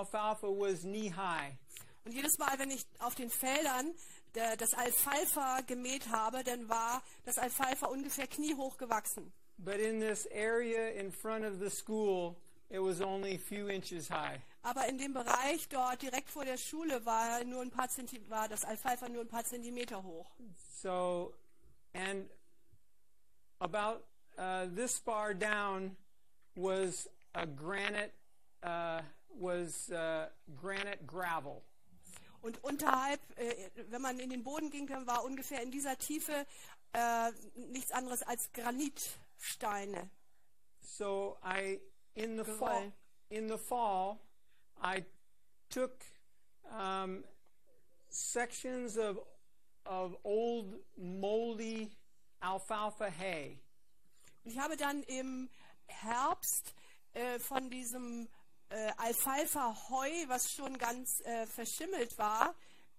alfalfa was knee high. Und jedes Mal, wenn ich auf den Feldern das Alfalfa gemäht habe, dann war das Alfalfa ungefähr kniehoch gewachsen. But in this area in front of the school, it was only a few inches high. Aber in dem Bereich dort direkt vor der Schule war das Alfalfa nur ein paar Zentimeter hoch. So, and about this far down was a granite gravel. Und unterhalb, wenn man in den Boden ging, dann war ungefähr in dieser Tiefe nichts anderes als Granitsteine. So in the fall, I took sections of old moldy alfalfa hay. Ich habe dann im Herbst von diesem Alfalfa-Heu, was schon ganz verschimmelt war,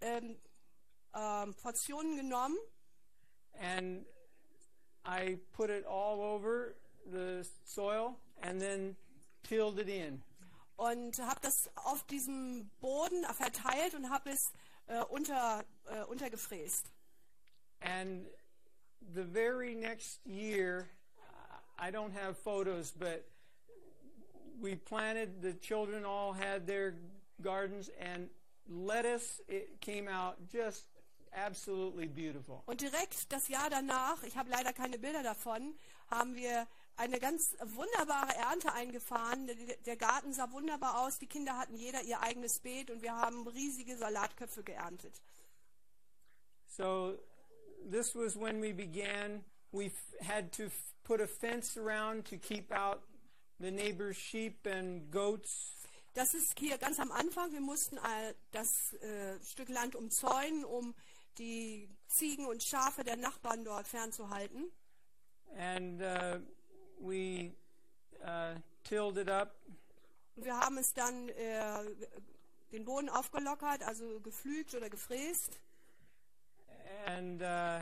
Portionen genommen. And I put it all over the soil and then tilled it in. Und habe das auf diesem Boden verteilt und habe es untergefräst. And the very next year, I don't have photos, but we planted, the children all had their gardens, and lettuce, it came out just absolutely beautiful. Und direkt das Jahr danach, ich habe leider keine Bilder davon, haben wir eine ganz wunderbare Ernte eingefahren. Der Garten sah wunderbar aus, die Kinder hatten jeder ihr eigenes Beet und wir haben riesige Salatköpfe geerntet. So this was when we began. We had to put a fence around to keep out the neighbors' sheep and goats. Das ist hier ganz am Anfang. Wir mussten das Stück Land umzäunen, um die Ziegen und Schafe der Nachbarn dort fernzuhalten. And we tilled it up. Und wir haben es dann den Boden aufgelockert, also gepflügt oder gefräst. And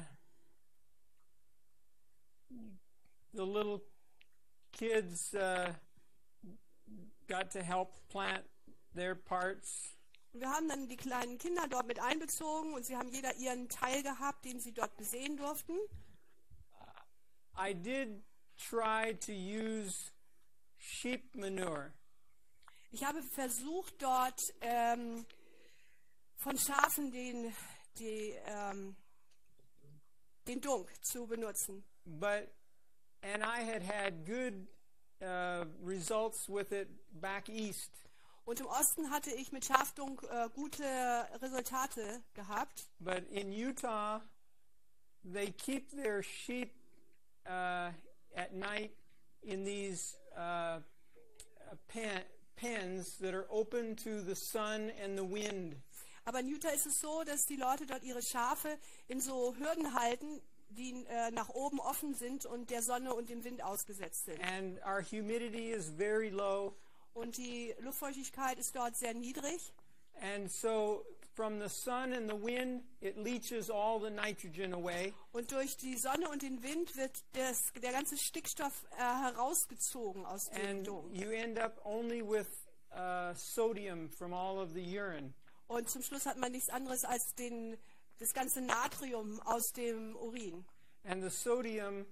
the little kids got to help plant their parts. Und wir haben dann die kleinen Kinder dort mit einbezogen und sie haben jeder ihren Teil gehabt, den sie dort besehen durften. I did try to use sheep manure. Ich habe versucht, dort von Schafen den Dung zu benutzen. And I had good results with it back east. Und im Osten hatte ich mit Schafdung gute Resultate gehabt. But in Utah, they keep their sheep at night in these pens that are open to the sun and the wind. Aber in Utah ist es so, dass die Leute dort ihre Schafe in so Hürden halten, die nach oben offen sind und der Sonne und dem Wind ausgesetzt sind. And our humidity is very low. Und die Luftfeuchtigkeit ist dort sehr niedrig. And so from the sun and the wind, it leaches all the nitrogen away. Und durch die Sonne und den Wind wird der ganze Stickstoff herausgezogen aus dem Dung. You end up only with sodium from all of the urine. Und zum Schluss hat man nichts anderes als das ganze Natrium aus dem Urin. And the sodium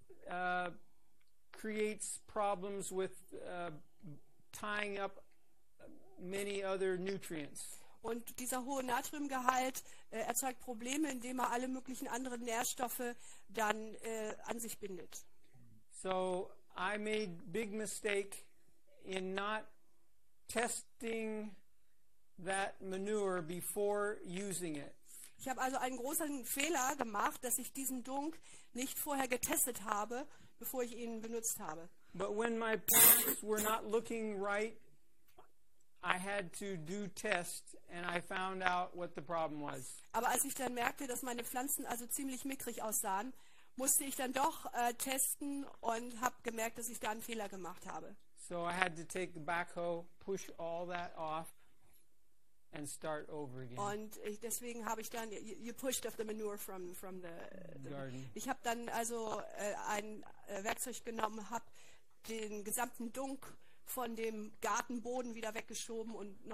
creates problems with tying up many other nutrients. Und dieser hohe Natriumgehalt erzeugt Probleme, indem er alle möglichen anderen Nährstoffe dann an sich bindet. So I made big mistake in not testing that manure before using it. Ich habe also einen großen Fehler gemacht, dass ich diesen Dung nicht vorher getestet habe, bevor ich ihn benutzt habe. But when my plants were not looking right, I had to do tests and I found out what the problem was. Aber als ich dann merkte, dass meine Pflanzen also ziemlich mickrig aussahen, musste ich dann doch testen und habe gemerkt, dass ich da einen Fehler gemacht habe. So I had to take the backhoe, push all that off and start over again. Und deswegen habe ich dann you pushed off the manure from the garden. Ich habe dann also ein Werkzeug genommen, habe den gesamten Dung von dem Gartenboden wieder weggeschoben und